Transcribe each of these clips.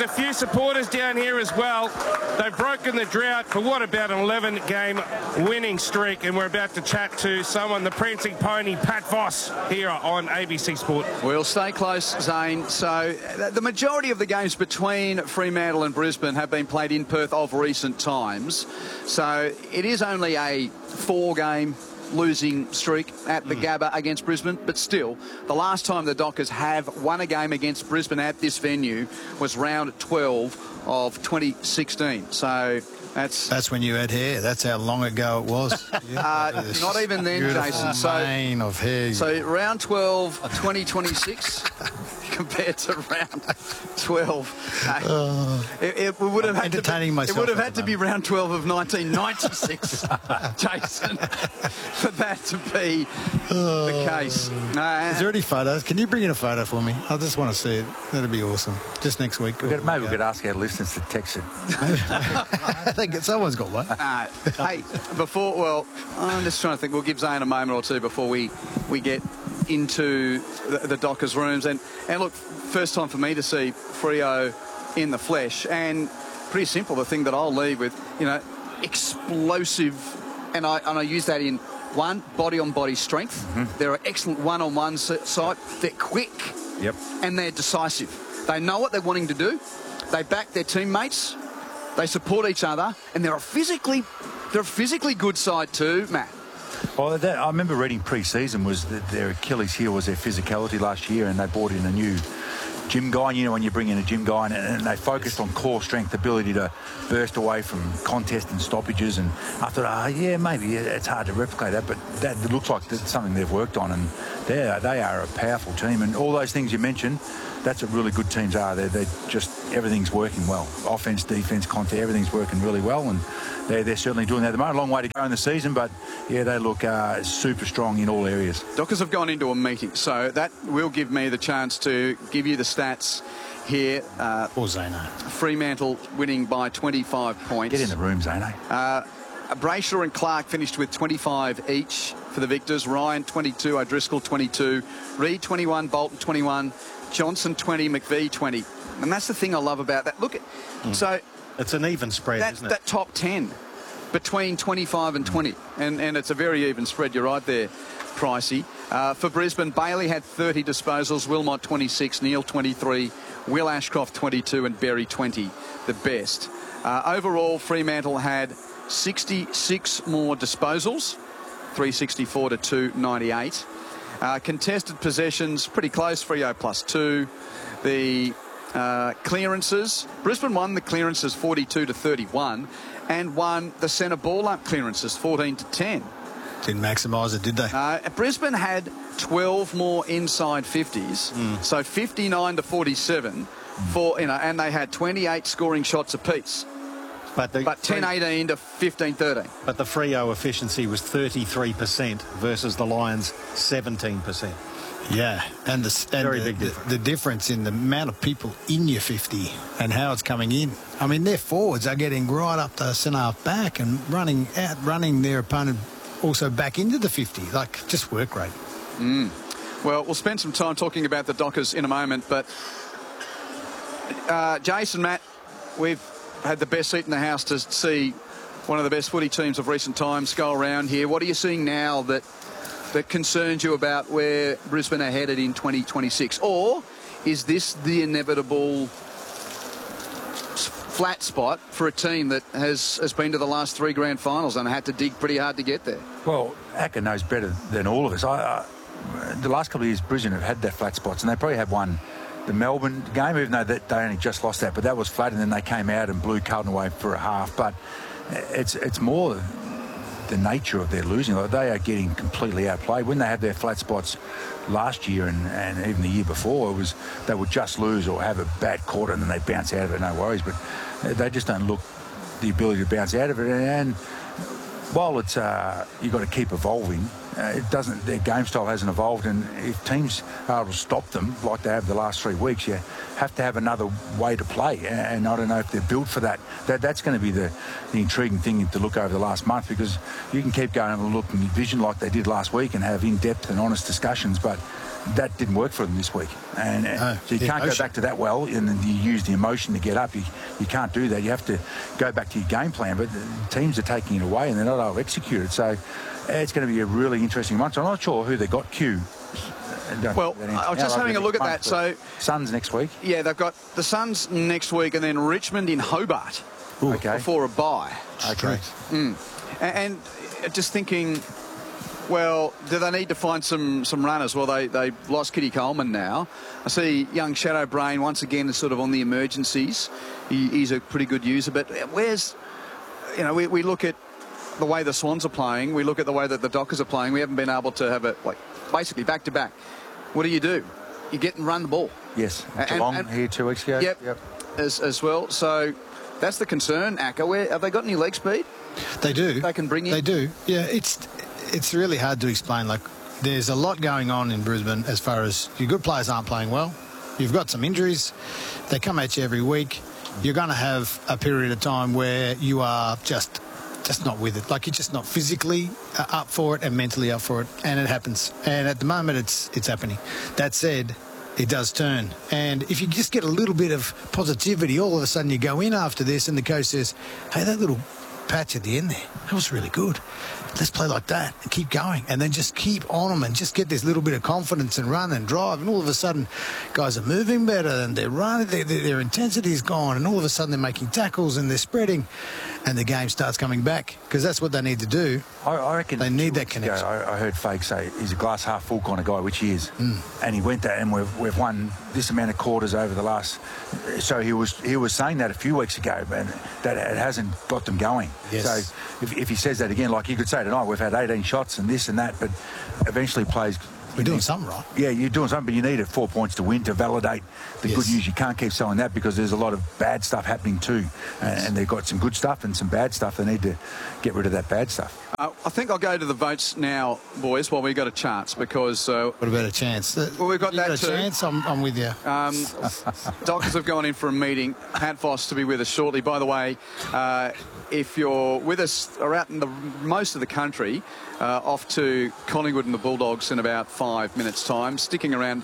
there's a few supporters down here as well. They've broken the drought for what, about an 11-game winning streak, and we're about to chat to someone, the prancing pony, Pat Voss, here on ABC Sport. We'll stay close, Zane. So the majority of the games between Fremantle and Brisbane have been played in Perth of recent times. So it is only a 4-game losing streak at the Gabba against Brisbane, but still, the last time the Dockers have won a game against Brisbane at this venue was round 12 of 2016. So that's when you had hair. That's how long ago it was. Not even then, Jason. Mane of hair. So round 12 of 2026 compared to round 12. It would have had to be round 12 of 1996, Jason, for that to be the case. Is there any photos? Can you bring in a photo for me? I just want to see it. That'd be awesome. Just next week. Maybe we could ask our listeners to text it. I think someone's got one. Hey, I'm just trying to think. We'll give Zane a moment or two before we get into the Dockers rooms. And look, first time for me to see Freo in the flesh. And pretty simple, the thing that I'll leave with, explosive. And I use that in one, body-on-body strength. They're an excellent one-on-one side. They're quick. Yep. And they're decisive. They know what they're wanting to do. They back their teammates. They support each other. And they're a physically good side too, Matt. Well, I remember reading pre-season was that their Achilles heel was their physicality last year, and they brought in a new gym guy. When you bring in a gym guy, and they focused on core strength, ability to burst away from contest and stoppages. And I thought, maybe it's hard to replicate that, but that looks like that's something they've worked on, and they are a powerful team. And all those things you mentioned, that's what really good teams are. They're just, everything's working well. Offense, defense, contest, everything's working really well, and they're certainly doing that at the moment. A long way to go in the season, but yeah, they look super strong in all areas. Dockers have gone into a meeting, so that will give me the chance to give you the stats here. Or Zano. Fremantle winning by 25 points. Get in the room, Zano. Brayshaw and Clark finished with 25 each for the victors. Ryan 22, O'Driscoll 22, Reid 21, Bolton 21, Johnson 20, McVee 20. And that's the thing I love about that. Look at so it's an even spread, isn't it? That top 10 between 25 and 20. And it's a very even spread. You're right there, Pricey. For Brisbane, Bailey had 30 disposals, Wilmot 26, Neil 23, Will Ashcroft 22 and Berry 20, the best. Overall, Fremantle had 66 more disposals, 364 to 298. Contested possessions, pretty close, Freo +2. The clearances, Brisbane won the clearances 42 to 31 and won the centre ball up clearances 14 to 10. Didn't maximise it, did they? Brisbane had 12 more inside 50s, so 59 to 47 and they had 28 scoring shots apiece. But 10-18 to 15-13. But the Freo efficiency was 33% versus the Lions 17%. Yeah, and the difference in the amount of people in your 50 and how it's coming in. I mean, their forwards are getting right up the centre half back and running their opponent also back into the 50. Like, just work rate. Well, we'll spend some time talking about the Dockers in a moment, but Jason, Matt, we've had the best seat in the house to see one of the best footy teams of recent times go around here. What are you seeing now that concerns you about where Brisbane are headed in 2026? Or is this the inevitable flat spot for a team that has been to the last 3 grand finals and had to dig pretty hard to get there? Well, Acker knows better than all of us. The last couple of years, Brisbane have had their flat spots, and they probably have won the Melbourne game, even though they only just lost that, but that was flat, and then they came out and blew Carlton away for a half. But it's more the nature of their losing. Like, they are getting completely outplayed. When they had their flat spots last year and even the year before, they would just lose or have a bad quarter and then they bounce out of it, no worries. But they just don't look the ability to bounce out of it. And while it's you've got to keep evolving, their game style hasn't evolved, and if teams are able to stop them like they have the last 3 weeks, you have to have another way to play, and I don't know if they're built for that. That's going to be the intriguing thing to look over the last month, because you can keep going and look and vision like they did last week and have in-depth and honest discussions, but that didn't work for them this week. And so you can't go back to that well, and then you use the emotion to get up. You can't do that. You have to go back to your game plan. But the teams are taking it away, and they're not able to execute it. So it's going to be a really interesting month. So I'm not sure who they got, Q. Well, I was just having a look at that. So Suns next week. Yeah, they've got the Suns next week, and then Richmond in Hobart before a bye. Okay. And just thinking, well, do they need to find some runners? Well, they lost Kitty Coleman now. I see young Shadow Brain once again is sort of on the emergencies. He's a pretty good user, but where's, you know, we look at the way the Swans are playing, we look at the way that the Dockers are playing, we haven't been able to have it, like, basically back to back. What do? You get and run the ball. Yes. Geelong here 2 weeks ago. Yep. As well. So that's the concern, Acker. Have they got any leg speed? They do. They can bring in. They do. Yeah, it's really hard to explain. Like, there's a lot going on in Brisbane as far as your good players aren't playing well. You've got some injuries. They come at you every week. You're going to have a period of time where you are just not with it. Like, you're just not physically up for it and mentally up for it, and it happens. And at the moment, it's happening. That said, it does turn. And if you just get a little bit of positivity, all of a sudden you go in after this and the coach says, hey, that little patch at the end there, that was really good. Let's play like that and keep going, and then just keep on them and just get this little bit of confidence and run and drive, and all of a sudden guys are moving better and they're running, their intensity is gone, and all of a sudden they're making tackles and they're spreading, and the game starts coming back, because that's what they need to do. I reckon they need that connection. I heard Fake say he's a glass half full kind of guy, which he is, and he went that, and we've won this amount of quarters over the last. So he was saying that a few weeks ago, and that it hasn't got them going. Yes. So if he says that again, like you could say tonight, we've had 18 shots and this and that, but eventually plays. We're doing something right. Yeah, you're doing something, but you need 4 points to win to validate the good news. You can't keep selling that, because there's a lot of bad stuff happening too. And they've got some good stuff and some bad stuff. They need to get rid of that bad stuff. I think I'll go to the votes now, boys, while we got a chance, because... what about a chance? Well, we've got that too. Chance? I'm with you. Dockers have gone in for a meeting. Pat Voss to be with us shortly. By the way, if you're with us or out in most of the country, off to Collingwood and the Bulldogs in about 5 minutes' time. Sticking around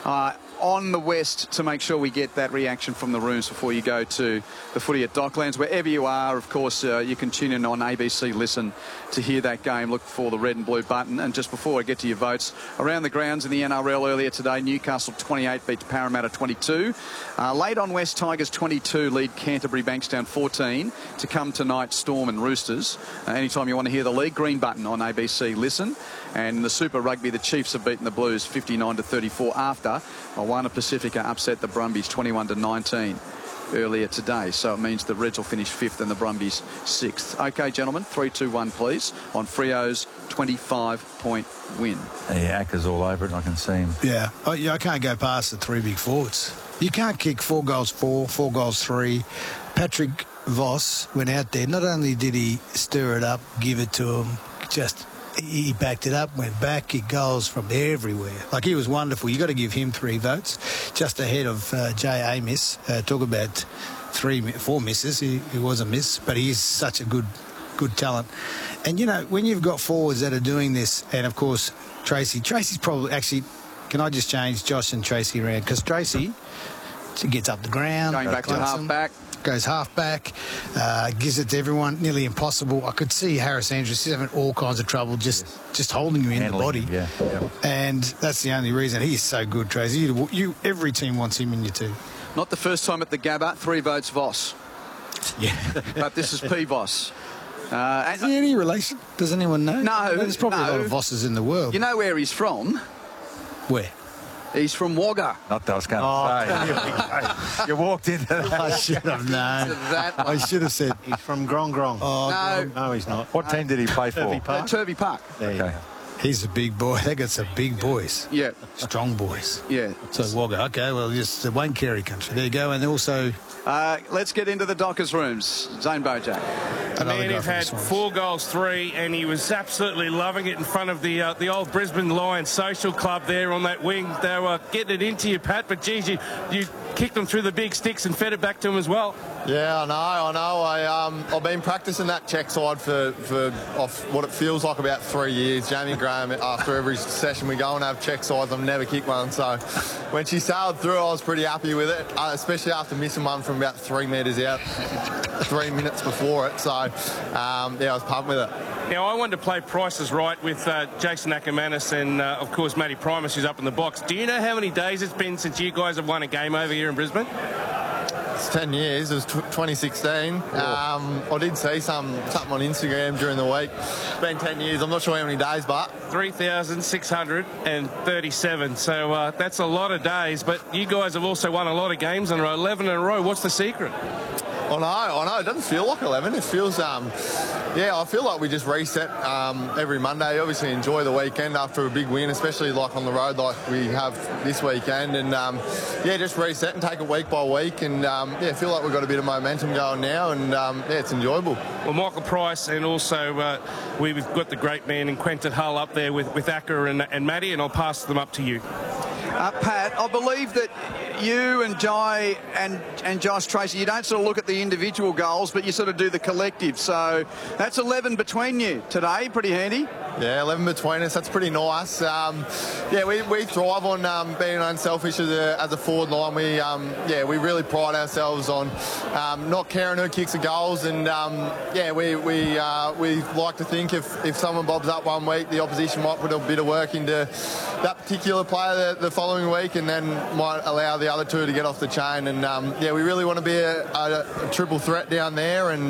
on the west to make sure we get that reaction from the rooms before you go to the footy at Docklands. Wherever you are, of course, you can tune in on ABC Listen to hear that game. Look for the red and blue button. And just before I get to your votes, around the grounds in the NRL earlier today, Newcastle 28 beat Parramatta 22. Late on West, Tigers 22 lead Canterbury Bankstown 14. To come tonight, Storm and Roosters. Anytime you want to hear the league, green button on ABC Listen. And the Super Rugby, the Chiefs have beaten the Blues 59-34 after Moana Pacifica upset the Brumbies 21-19 earlier today. So it means the Reds will finish 5th and the Brumbies 6th. OK, gentlemen, 3-2-1, please, on Freo's 25-point win. Yeah, Acker's all over it. I can see him. Yeah, I can't go past the three big forwards. You can't kick 4 goals 4 goals 3. Patrick Voss went out there. Not only did he stir it up, give it to him, he backed it up, went back, kicked goals from everywhere. Like, he was wonderful. You got to give him 3 votes, just ahead of Jay Amos. Talk about 4 misses. He was a miss, but he is such a good talent. And, you know, when you've got forwards that are doing this, and, of course, Tracy's probably actually... Can I just change Josh and Tracy around? Because Tracy gets up the ground. Going back to half-back. Goes half-back, gives it to everyone, nearly impossible. I could see Harris Andrews having all kinds of trouble just holding him in the body. Yeah. And that's the only reason. He's so good, Tracy. Every team wants him in your team. Not the first time at the Gabba, 3 votes Voss. Yeah. But this is P. Voss. Is he any relation? Does anyone know? No. There's probably a lot of Vosses in the world. You know where he's from? Where? He's from Wagga. Not that I was going to say. You walked into that. I should have known. I should have said. He's from Grong Grong. Oh, no, he's not. What team did he play for? Turvey Park. Okay. He's a big boy. They got some big boys. Yeah. Strong boys. Yeah. So Wagga, okay, well, just the Wayne Carey country. There you go. And also... let's get into the Dockers' rooms. Zane Bojack. Manniv had 4 goals 3, and he was absolutely loving it in front of the old Brisbane Lions Social Club there on that wing. They were getting it into you, Pat, but geez, you kicked them through the big sticks and fed it back to them as well. Yeah, I know. I've been practicing that check side for what it feels like about 3 years. Jamie Graham, after every session we go and have check sides, I've never kicked one. So when she sailed through, I was pretty happy with it, especially after missing one from about 3 metres out 3 minutes before it. So, I was pumped with it. Now, I wanted to play Price is Right with Jason Ackermanis and, of course, Matty Primus, who's up in the box. Do you know how many days it's been since you guys have won a game over here in Brisbane? It's 10 years. It was 2016. I did see something on Instagram during the week. It's been 10 years. I'm not sure how many days, but 3,637. So that's a lot of days. But you guys have also won a lot of games in a row, 11 in a row. What's the secret? I know. It doesn't feel like 11. It feels, I feel like we just reset every Monday. Obviously enjoy the weekend after a big win, especially like on the road like we have this weekend. And, just reset and take it week by week. And, feel like we've got a bit of momentum going now. And, it's enjoyable. Well, Michael Price and also we've got the great man in Quentin Hull up there with Acker and Matty, and I'll pass them up to you. Pat, I believe that you and Jai and Josh Tracy, you don't sort of look at the individual goals, but you sort of do the collective. So that's 11 between you today. Pretty handy. Yeah, 11 between us. That's pretty nice. We thrive on being unselfish as a forward line. We really pride ourselves on not caring who kicks the goals, and we like to think if someone bobs up one week, the opposition might put a bit of work into that particular player the following week, and then might allow the other two to get off the chain. And we really want to be a triple threat down there, and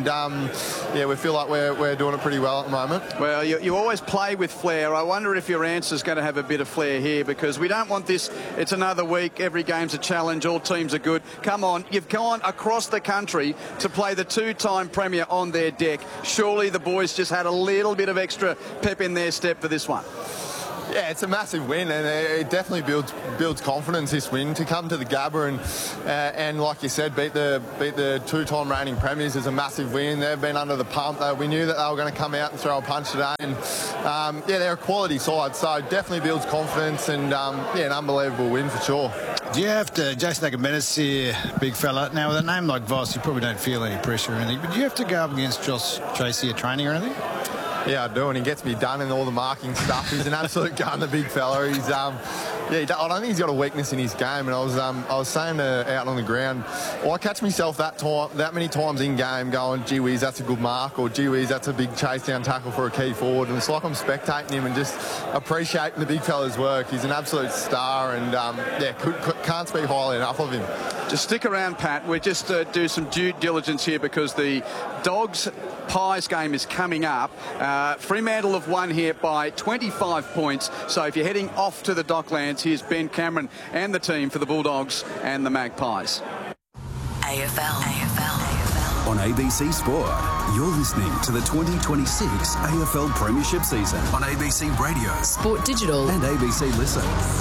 we feel like we're doing it pretty well at the moment. Well, you always play with flair. I wonder if your answer's going to have a bit of flair here, because we don't want this. It's another week. Every game's a challenge. All teams are good. Come on, you've gone across the country to play the two-time premier on their deck. Surely the boys just had a little bit of extra pep in their step for this one. Yeah, it's a massive win, and it definitely builds confidence, this win. To come to the Gabba and like you said, beat the two-time reigning premiers is a massive win. They've been under the pump. We knew that they were going to come out and throw a punch today, and they're a quality side, so it definitely builds confidence, and an unbelievable win for sure. Do you have to, Jason Ackermanis here, big fella, now with a name like Voss, you probably don't feel any pressure or anything, but do you have to go up against Josh Tracy at training or anything? Yeah, I do, and he gets me done in all the marking stuff. He's an absolute gun, the big fella. He's I don't think he's got a weakness in his game. And I was saying out on the ground, I catch myself that many times in game going, gee whiz, that's a good mark, or gee whiz, that's a big chase down tackle for a key forward. And it's like I'm spectating him and just appreciating the big fella's work. He's an absolute star, and can't speak highly enough of him. Just stick around, Pat. We'll just do some due diligence here, because the Dogs Pies game is coming up. Fremantle have won here by 25 points. So if you're heading off to the Docklands, here's Ben Cameron and the team for the Bulldogs and the Magpies. AFL. On ABC Sport, you're listening to the 2026 AFL Premiership season on ABC Radio, Sport Digital and ABC Listen.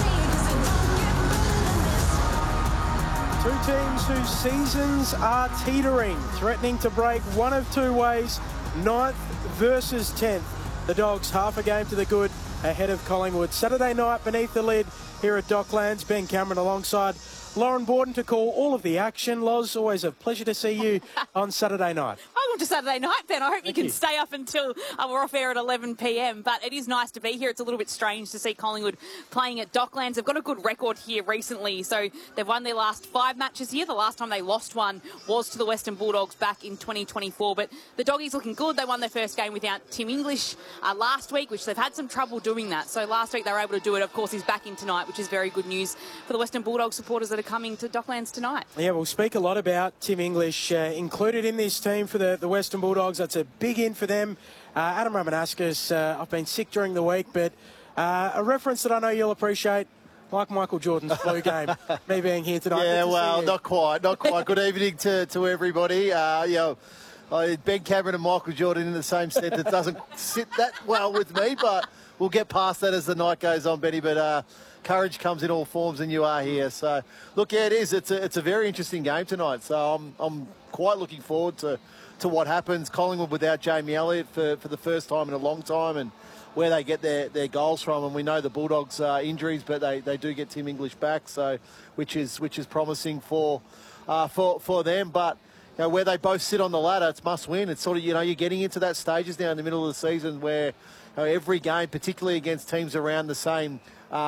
Two teams whose seasons are teetering, threatening to break one of two ways, 9th versus 10th. The Dogs half a game to the good ahead of Collingwood. Saturday night beneath the lid here at Docklands. Ben Cameron alongside Lauren Borden to call all of the action. Loz, always a pleasure to see you on Saturday night. Welcome to Saturday night, Ben. I hope you can stay up until we're off air at 11 p.m. But it is nice to be here. It's a little bit strange to see Collingwood playing at Docklands. They've got a good record here recently. So they've won their last 5 matches here. The last time they lost one was to the Western Bulldogs back in 2024. But the Doggies looking good. They won their first game without Tim English last week, which they've had some trouble doing that. So last week they were able to do it. Of course, he's back in tonight, which is very good news for the Western Bulldogs supporters that are coming to Docklands tonight. Yeah, we'll speak a lot about Tim English included in this team for the Western Bulldogs. That's a big in for them. Adam Romanascus, I've been sick during the week, but a reference that I know you'll appreciate, like Michael Jordan's flu game, me being here tonight. Yeah, well, not quite. Good evening to everybody. Ben Cameron and Michael Jordan in the same sentence doesn't sit that well with me, but we'll get past that as the night goes on, Benny. But courage comes in all forms, and you are here. So, look, yeah, it is. It's a very interesting game tonight. So I'm quite looking forward to what happens. Collingwood without Jamie Elliott for the first time in a long time, and where they get their goals from. And we know the Bulldogs injuries, but they do get Tim English back, so which is promising for them. But where they both sit on the ladder, it's must win. It's sort of, you're getting into that stages now in the middle of the season where every game, particularly against teams around the same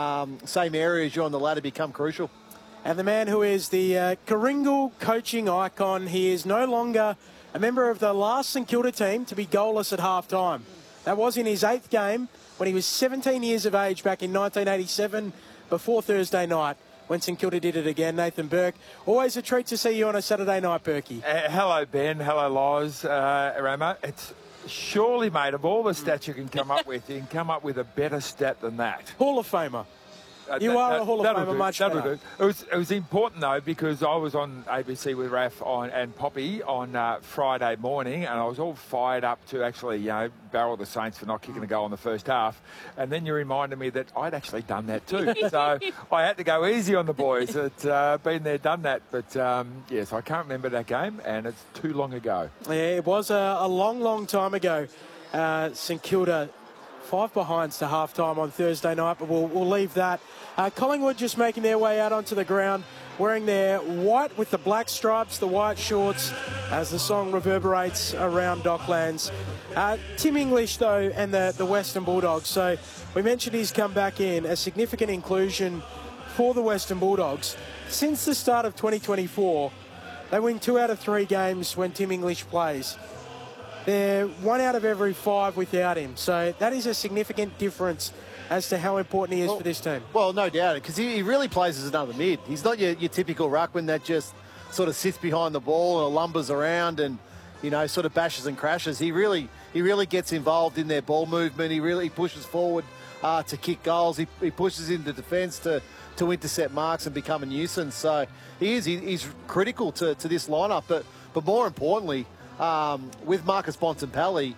area as you on the ladder, become crucial. And the man who is the Karingal coaching icon, he is no longer a member of the last St Kilda team to be goalless at half-time. That was in his 8th game when he was 17 years of age back in 1987 before Thursday night when St Kilda did it again. Nathan Burke, always a treat to see you on a Saturday night, Burkie. Hello, Ben. Hello, Loz, Ramo. It's surely, mate, of all the stats you can come up with, you can come up with a better stat than that. Hall of Famer. You are a Hall of Famer, much better. It was important, though, because I was on ABC with Raf and Poppy on Friday morning, and I was all fired up to actually, barrel the Saints for not kicking a goal in the first half. And then you reminded me that I'd actually done that too. So I had to go easy on the boys. It's been there, done that. But, yes, I can't remember that game, and it's too long ago. Yeah, it was a long, long time ago. St Kilda 5 behinds to half-time on Thursday night, but we'll leave that. Collingwood just making their way out onto the ground, wearing their white with the black stripes, the white shorts, as the song reverberates around Docklands. Tim English, though, and the Western Bulldogs. So we mentioned he's come back in, a significant inclusion for the Western Bulldogs. Since the start of 2024, they win 2 out of 3 games when Tim English plays. They're 1 out of every 5 without him. So that is a significant difference as to how important he is for this team. Well, no doubt, because he really plays as another mid. He's not your typical ruckman that just sort of sits behind the ball and lumbers around and, sort of bashes and crashes. He really gets involved in their ball movement. He really pushes forward to kick goals. He pushes into defence to intercept marks and become a nuisance. So he's critical to this lineup. But more importantly, with Marcus Bontempelli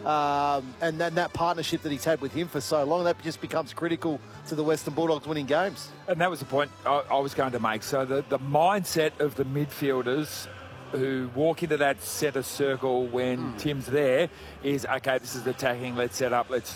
and that partnership that he's had with him for so long, that just becomes critical to the Western Bulldogs winning games. And that was the point I was going to make. So the mindset of the midfielders who walk into that centre circle when Tim's there is, okay, this is attacking, let's set up, let's